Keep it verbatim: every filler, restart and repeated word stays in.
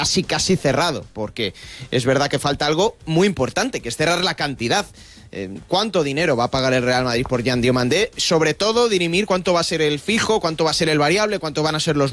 casi, casi cerrado, porque es verdad que falta algo muy importante, que es cerrar la cantidad. Eh, ¿Cuánto dinero va a pagar el Real Madrid por Jean Diomandé? Sobre todo, dirimir cuánto va a ser el fijo, cuánto va a ser el variable, cuánto van a ser los